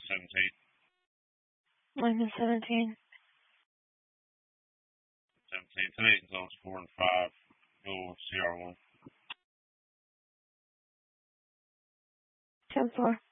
-17. -17. 17. Today is zones 4 and 5. Go CR1. 10-4.